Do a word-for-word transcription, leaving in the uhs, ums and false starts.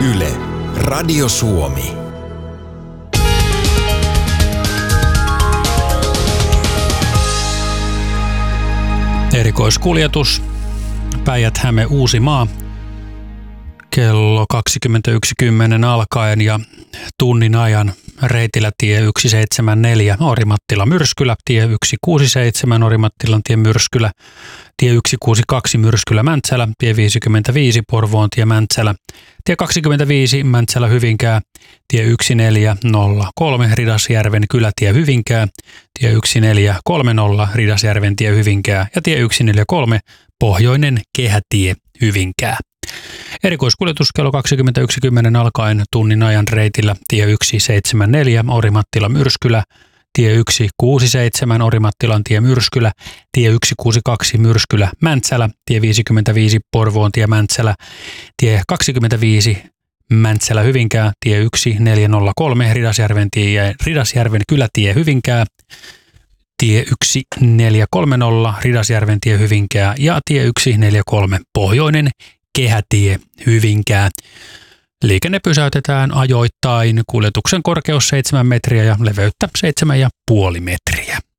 Yle, Radio Suomi. Erikoiskuljetus Päijät-Häme Uusimaa kello kaksikymmentäyksi kymmenen alkaen ja tunnin ajan reitillä tie yksi seitsemänkymmentäneljä Orimattila Myrskylä, tie yksi kuusikymmentäseitsemän Orimattilan tie Myrskylä, tie yksi kuusikymmentäkaksi Myrskylä Mäntsälä, tie viisikymmentäviisi Porvoon tie Mäntsälä, tie kaksikymmentäviisi Mäntsälä Hyvinkää, tie yksi neljä nolla kolme Ridasjärven Kylätie Hyvinkää, tie yksi neljä kolme nolla Ridasjärven tie Hyvinkää ja tie yksi neljä kolme Pohjoinen Kehätie Hyvinkää. Erikoiskuljetus kello kaksikymmentäyksi kymmenen alkaen tunnin ajan reitillä tie yksi seitsemänkymmentäneljä Orimattila Myrskylä, tie yksi kuusikymmentäseitsemän Orimattilan tie Myrskylä, tie yksi kuusikymmentäkaksi Myrskylä Mäntsälä, tie viisikymmentäviisi Porvoon tie Mäntsälä, tie kaksikymmentäviisi Mäntsälä Hyvinkää, tie yksi neljä nolla kolme Ridasjärven, tie, Ridasjärven Kylätie Hyvinkää, tie yksi neljä kolme nolla Ridasjärven tie Hyvinkää ja tie yksi neljä kolme Pohjoinen Kehätie Hyvinkää. Liikenne pysäytetään ajoittain, kuljetuksen korkeus seitsemän metriä ja leveyttä seitsemän pilkku viisi metriä.